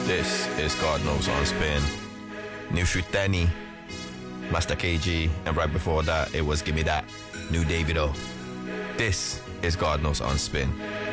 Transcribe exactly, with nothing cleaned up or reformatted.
This is God Knows on Spin. New Shritani, Master K G, and right before that, it was Gimme That, New Davido. This is God Knows on Spin.